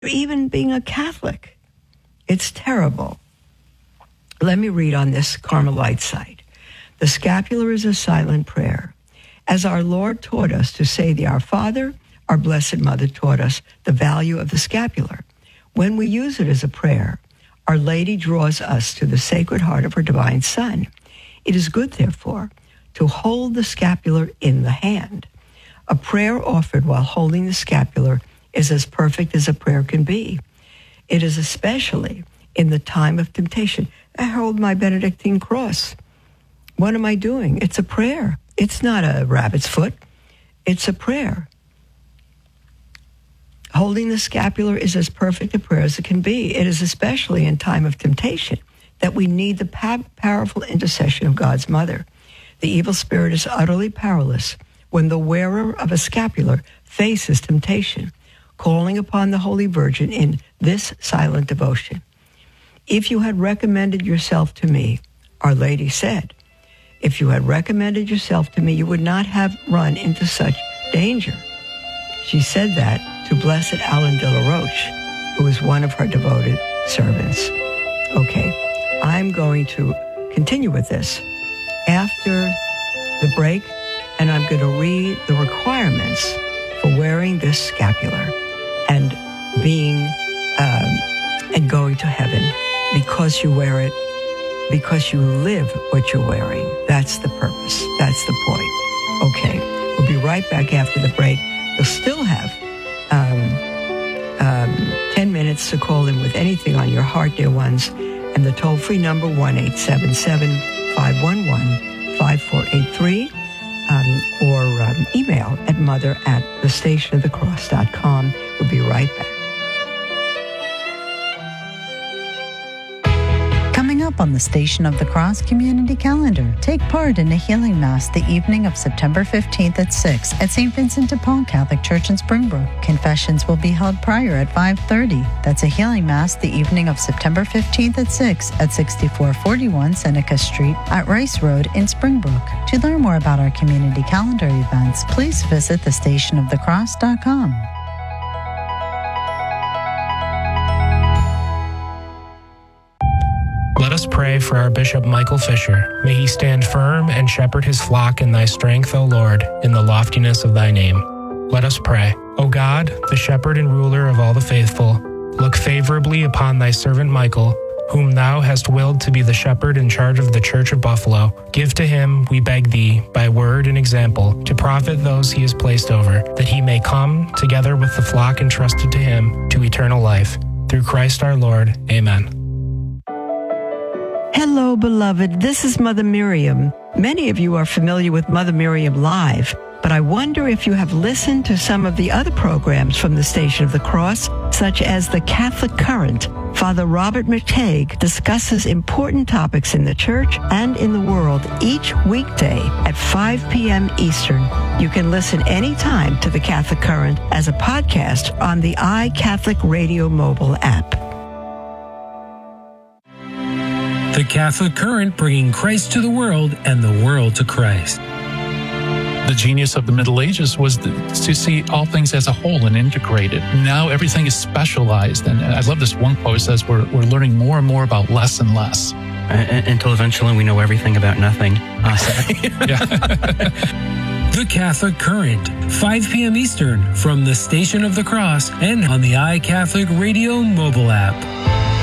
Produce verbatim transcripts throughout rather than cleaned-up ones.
even being a Catholic. It's terrible. Let me read on this Carmelite site. The scapular is a silent prayer. As our Lord taught us to say the Our Father, our Blessed Mother taught us the value of the scapular. When we use it as a prayer, Our Lady draws us to the Sacred Heart of her Divine Son. It is good, therefore, to hold the scapular in the hand. A prayer offered while holding the scapular is as perfect as a prayer can be. It is especially in the time of temptation. I hold my Benedictine cross. What am I doing? It's a prayer. It's not a rabbit's foot. It's a prayer. Holding the scapular is as perfect a prayer as it can be. It is especially in time of temptation that we need the pa- powerful intercession of God's Mother. The evil spirit is utterly powerless when the wearer of a scapular faces temptation, calling upon the Holy Virgin in this silent devotion. If you had recommended yourself to me, Our Lady said, if you had recommended yourself to me, you would not have run into such danger. She said that to Blessed Alan de la Roche, who was one of her devoted servants. Okay, I'm going to continue with this after the break, and I'm going to read the requirements for wearing this scapular and being um, and going to heaven because you wear it, because you live what you're wearing. That's the purpose. That's the point. Okay, we'll be right back after the break. You'll still have um, um, ten minutes to call in with anything on your heart, dear ones, and the toll-free number one eight seven seven, five one one, five four eight three, um, or um, email at mother at the station of the cross dot com. We'll be right back. Coming up on the Station of the Cross Community Calendar, take part in a healing mass the evening of September fifteenth at six at Saint Vincent de Paul Catholic Church in Springbrook. Confessions will be held prior at five thirty. That's a healing mass the evening of September fifteenth at six at sixty-four forty-one Seneca Street at Rice Road in Springbrook. To learn more about our community calendar events, please visit the station of the cross dot com. Let us pray for our Bishop Michael Fisher. May he stand firm and shepherd his flock in thy strength, O Lord, in the loftiness of thy name. Let us pray. O God, the shepherd and ruler of all the faithful, look favorably upon thy servant Michael, whom thou hast willed to be the shepherd in charge of the Church of Buffalo. Give to him, we beg thee, by word and example, to profit those he has placed over, that he may come, together with the flock entrusted to him, to eternal life. Through Christ our Lord. Amen. Hello, beloved. This is Mother Miriam. Many of you are familiar with Mother Miriam Live, but I wonder if you have listened to some of the other programs from the Station of the Cross, such as the Catholic Current. Father Robert McTague discusses important topics in the church and in the world each weekday at five p.m. Eastern. You can listen anytime to the Catholic Current as a podcast on the iCatholic Radio mobile app. The Catholic Current, bringing Christ to the world and the world to Christ. The genius of the Middle Ages was to see all things as a whole and integrated. Now everything is specialized. And I love this one quote says we're, we're learning more and more about less and less. Uh, until eventually we know everything about nothing. Exactly. Yeah. The Catholic Current, five p.m. Eastern, from the Station of the Cross and on the iCatholic Radio mobile app.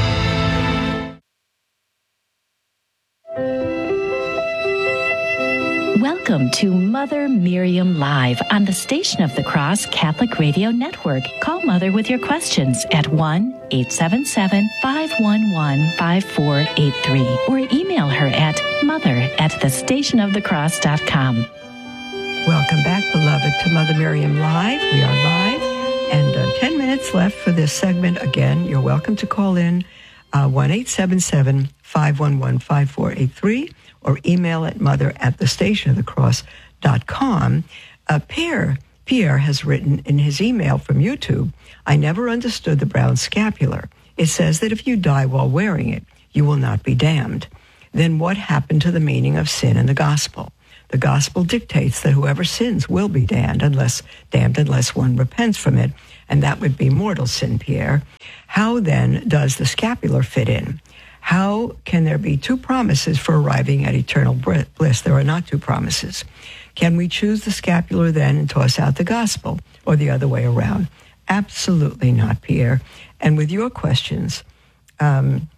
Welcome to Mother Miriam Live on the Station of the Cross Catholic Radio Network. Call Mother with your questions at one eight seven seven, five one one, five four eight three or email her at mother at the station of the cross dot com. Welcome back, beloved, to Mother Miriam Live. We are live, and uh, ten minutes left for this segment. Again, you're welcome to call in uh, one eight seven seven, five one one, five four eight three or email at mother at the station of the cross dot com. Uh, Pierre, Pierre has written in his email from YouTube, I never understood the brown scapular. It says that if you die while wearing it, you will not be damned. Then what happened to the meaning of sin in the gospel? The gospel dictates that whoever sins will be damned unless damned unless one repents from it, and that would be mortal sin, Pierre. How then does the scapular fit in? How can there be two promises for arriving at eternal bliss? There are not two promises. Can we choose the scapular then and toss out the gospel, or the other way around? Absolutely not, Pierre. And with your questions, um,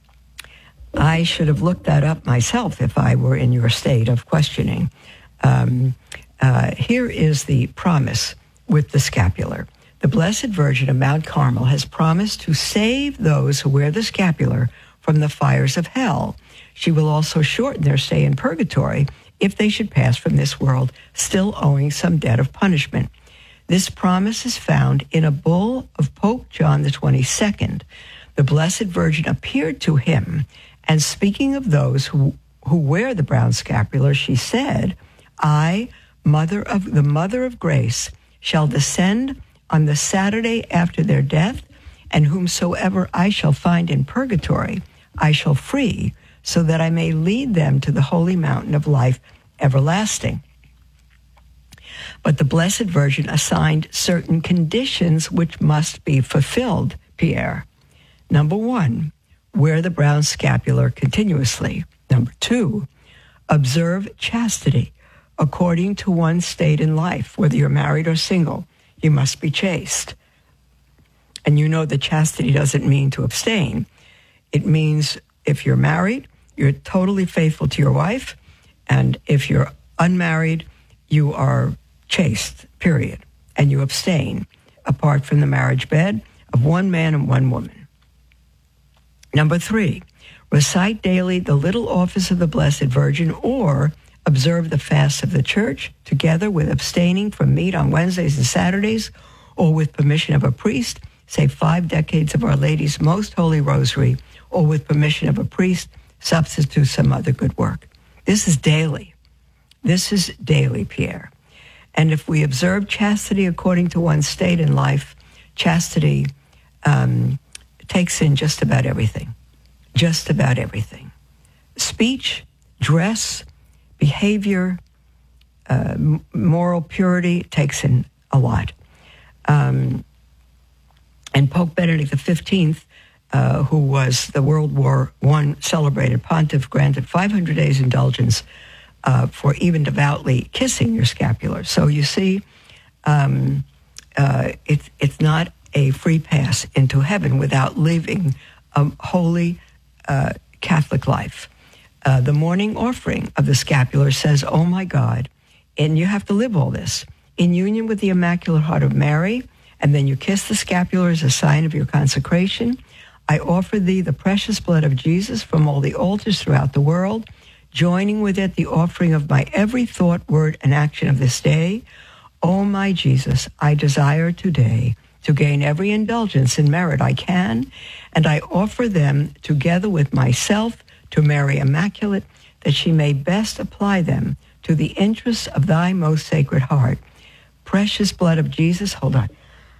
I should have looked that up myself if I were in your state of questioning. Um, uh, here is the promise with the scapular. The Blessed Virgin of Mount Carmel has promised to save those who wear the scapular from the fires of hell. She will also shorten their stay in purgatory if they should pass from this world still owing some debt of punishment. This promise is found in a bull of Pope John the twenty-second. The Blessed Virgin appeared to him, and speaking of those who, who wear the brown scapular, she said, I, mother of the Mother of Grace, shall descend on the Saturday after their death, and whomsoever I shall find in purgatory, I shall free, so that I may lead them to the holy mountain of life everlasting. But the Blessed Virgin assigned certain conditions which must be fulfilled, Pierre. Number one, wear the brown scapular continuously. Number two, observe chastity according to one's state in life. Whether you're married or single, you must be chaste. And you know that chastity doesn't mean to abstain. It means if you're married, you're totally faithful to your wife, and if you're unmarried, you are chaste, period, and you abstain, apart from the marriage bed of one man and one woman. Number three, recite daily the little office of the Blessed Virgin, or observe the fasts of the Church, together with abstaining from meat on Wednesdays and Saturdays, or with permission of a priest, say five decades of Our Lady's Most Holy Rosary, or with permission of a priest, substitute some other good work. This is daily. This is daily, Pierre. And if we observe chastity according to one's state in life, chastity um, takes in just about everything. Just about everything. Speech, dress, behavior, uh, moral purity takes in a lot. Um, and Pope Benedict the fifteenth, uh, who was the World War One celebrated pontiff, granted five hundred days indulgence uh, for even devoutly kissing your scapular. So you see, um, uh, it's it's not a free pass into heaven without living a holy uh, Catholic life. Uh, the morning offering of the scapular says, "Oh my God," and you have to live all this in union with the Immaculate Heart of Mary, and then you kiss the scapular as a sign of your consecration. I offer thee the precious blood of Jesus from all the altars throughout the world, joining with it the offering of my every thought, word, and action of this day. O my Jesus, I desire today to gain every indulgence and merit I can, and I offer them together with myself to Mary Immaculate, that she may best apply them to the interests of thy most sacred heart. Precious blood of Jesus, hold on.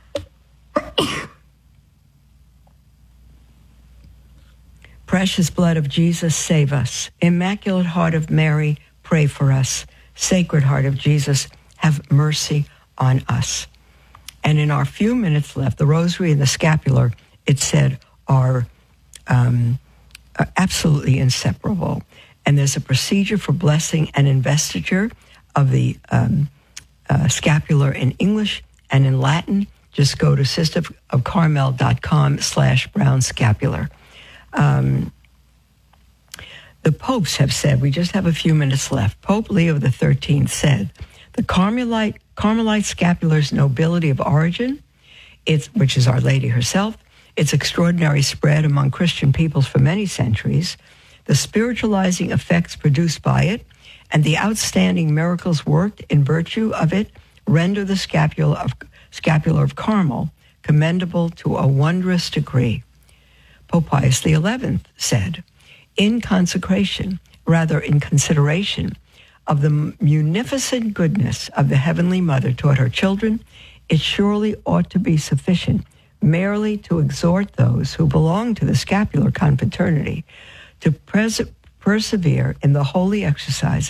Precious blood of Jesus, save us. Immaculate Heart of Mary, pray for us. Sacred Heart of Jesus, have mercy on us. And in our few minutes left, the rosary and the scapular, it said, are, um, are absolutely inseparable. And there's a procedure for blessing and investiture of the um, uh, scapular in English and in Latin. Just go to sisterofcarmel.com slash brown scapular. Um, the popes have said, we just have a few minutes left. Pope Leo the thirteenth said, the Carmelite, Carmelite scapular's nobility of origin, its, which is Our Lady herself, its extraordinary spread among Christian peoples for many centuries, the spiritualizing effects produced by it, and the outstanding miracles worked in virtue of it render the scapular of, scapular of Carmel commendable to a wondrous degree. Pope Pius the eleventh said, in consecration, rather in consideration of the munificent goodness of the Heavenly Mother toward her children, it surely ought to be sufficient merely to exhort those who belong to the scapular confraternity to pres- persevere in the holy exercises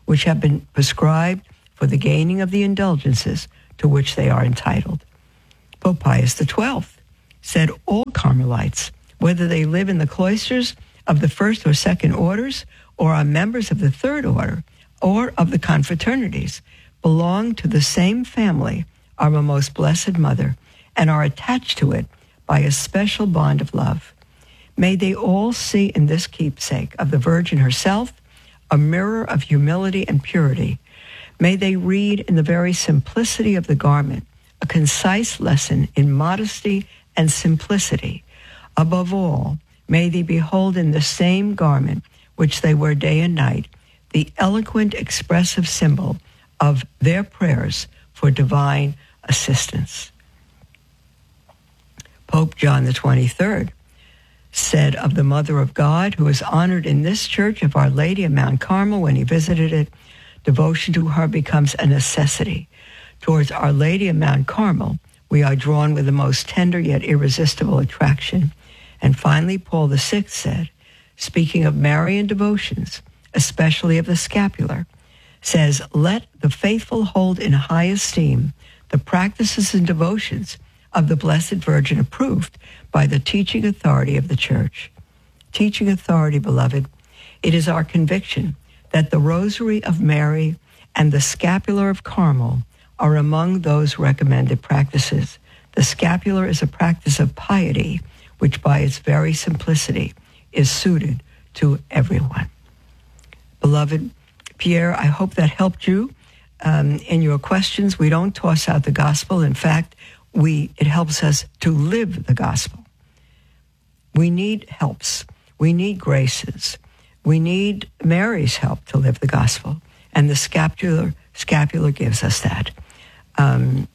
which have been prescribed for the gaining of the indulgences to which they are entitled. Pope Pius the twelfth said all Carmelites, whether they live in the cloisters of the first or second orders, or are members of the third order, or of the confraternities, belong to the same family, our most blessed Mother, and are attached to it by a special bond of love. May they all see in this keepsake of the Virgin herself a mirror of humility and purity. May they read in the very simplicity of the garment a concise lesson in modesty and simplicity. Above all, may they behold in the same garment which they wear day and night the eloquent expressive symbol of their prayers for divine assistance. Pope John the twenty-third said of the Mother of God, who is honored in this church of Our Lady of Mount Carmel when he visited it, devotion to her becomes a necessity. Towards Our Lady of Mount Carmel, we are drawn with the most tender yet irresistible attraction. And finally, Paul the sixth said, speaking of Marian devotions, especially of the scapular, says, let the faithful hold in high esteem the practices and devotions of the Blessed Virgin approved by the teaching authority of the Church. Teaching authority, beloved, it is our conviction that the Rosary of Mary and the Scapular of Carmel are among those recommended practices. The scapular is a practice of piety, which by its very simplicity is suited to everyone. Beloved Pierre, I hope that helped you um, in your questions. We don't toss out the gospel. In fact, we it helps us to live the gospel. We need helps. We need graces. We need Mary's help to live the gospel. And the scapular, scapular gives us that. Um,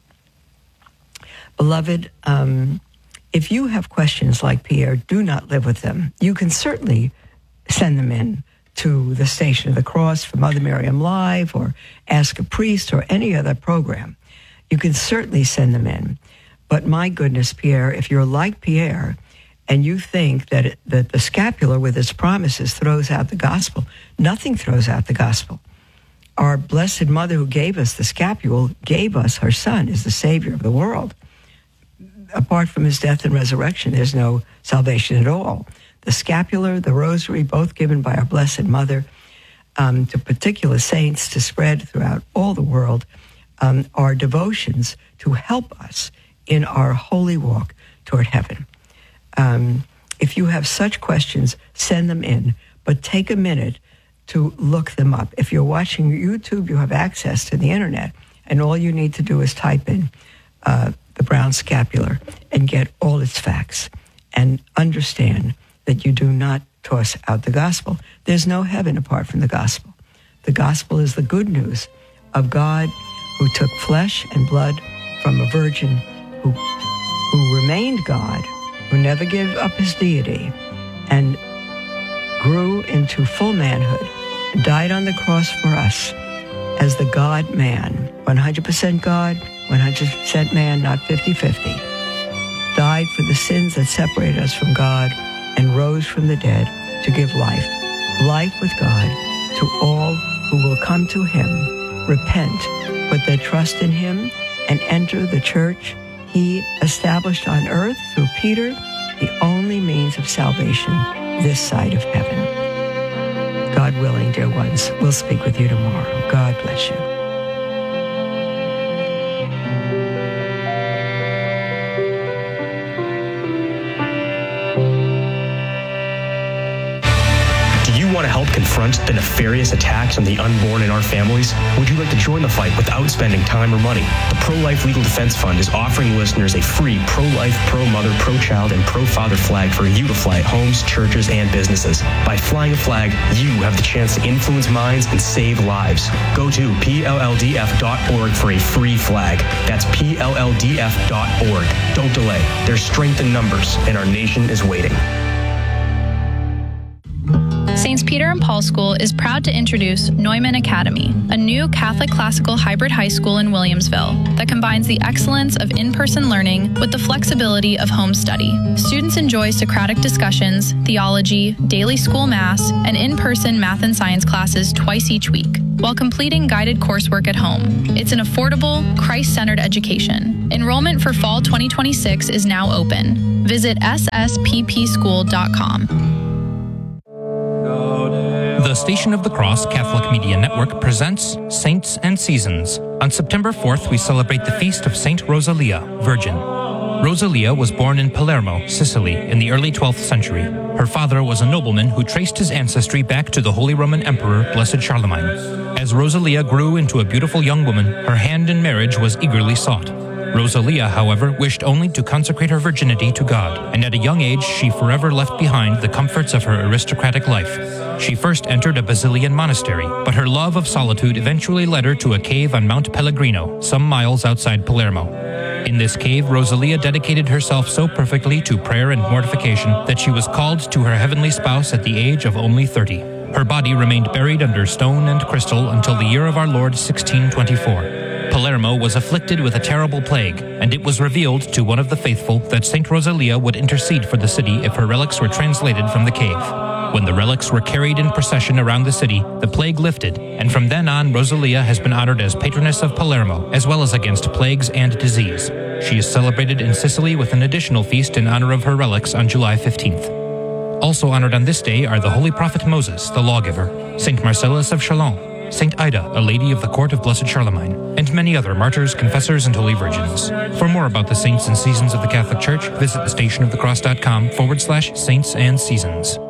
beloved, um, if you have questions like Pierre, do not live with them. You can certainly send them in to the Station of the Cross for Mother Miriam Live or Ask a Priest or any other program. You can certainly send them in. But my goodness, Pierre, if you're like Pierre and you think that, it, that the scapular with its promises throws out the gospel, nothing throws out the gospel. Our Blessed Mother who gave us the scapula gave us her Son as the Savior of the world. Apart from his death and resurrection, there's no salvation at all. The scapular, the rosary, both given by our Blessed Mother um, to particular saints to spread throughout all the world, um, are devotions to help us in our holy walk toward heaven. Um, if you have such questions, send them in, but take a minute to look them up. If you're watching YouTube, you have access to the internet, and all you need to do is type in uh, the brown scapular and get all its facts and understand that you do not toss out the gospel. There's no heaven apart from the gospel. The gospel is the good news of God who took flesh and blood from a virgin who, who remained God, who never gave up his deity, and grew into full manhood, died on the cross for us as the God-man, one hundred percent God, one hundred percent man, not fifty-fifty, died for the sins that separated us from God, and rose from the dead to give life, life with God, to all who will come to him, repent, put their trust in him, and enter the church he established on earth through Peter, the only means of salvation this side of heaven. God willing, dear ones, we'll speak with you tomorrow. God bless you. Want to help confront the nefarious attacks on the unborn in our families? Would you like to join the fight without spending time or money? The Pro-Life Legal Defense Fund is offering listeners a free pro-life, pro-mother, pro-child, and pro-father flag for you to fly at homes, churches, and businesses. By flying a flag, you have the chance to influence minds and save lives. Go to P L L D F dot org for a free flag. That's P L L D F dot org. Don't delay. There's strength in numbers, and our nation is waiting. Saints Peter and Paul School is proud to introduce Neumann Academy, a new Catholic classical hybrid high school in Williamsville that combines the excellence of in-person learning with the flexibility of home study. Students enjoy Socratic discussions, theology, daily school mass, and in-person math and science classes twice each week. while completing guided coursework at home. It's an affordable, Christ-centered education. Enrollment for fall twenty twenty-six is now open. Visit s s p p school dot com. The Station of the Cross Catholic Media Network presents Saints and Seasons. On September fourth, we celebrate the feast of Saint Rosalia, Virgin. Rosalia was born in Palermo, Sicily, in the early twelfth century. Her father was a nobleman who traced his ancestry back to the Holy Roman Emperor, Blessed Charlemagne. As Rosalia grew into a beautiful young woman, her hand in marriage was eagerly sought. Rosalia, however, wished only to consecrate her virginity to God, and at a young age she forever left behind the comforts of her aristocratic life. She first entered a Basilian monastery, but her love of solitude eventually led her to a cave on Mount Pellegrino, some miles outside Palermo. In this cave, Rosalia dedicated herself so perfectly to prayer and mortification that she was called to her heavenly spouse at the age of only thirty. Her body remained buried under stone and crystal until the year of our Lord sixteen twenty-four. Palermo was afflicted with a terrible plague, and it was revealed to one of the faithful that Saint Rosalia would intercede for the city if her relics were translated from the cave. When the relics were carried in procession around the city, the plague lifted, and from then on Rosalia has been honored as patroness of Palermo, as well as against plagues and disease. She is celebrated in Sicily with an additional feast in honor of her relics on July fifteenth. Also honored on this day are the Holy Prophet Moses, the lawgiver, Saint Marcellus of Chalons, Saint Ida, a lady of the court of Blessed Charlemagne, and many other martyrs, confessors, and holy virgins. For more about the saints and seasons of the Catholic Church, visit thestationofthecross.com forward slash saints and seasons.